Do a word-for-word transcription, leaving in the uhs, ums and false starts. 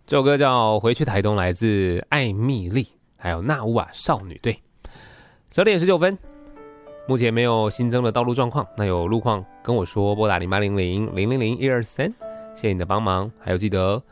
这首歌叫《回去台东》，来自艾蜜莉，还有纳乌瓦少女队。十点十九分，目前没有新增的道路状况，那有路况跟我说，拨打零八零零零零零一二三，谢谢你的帮忙。还有记得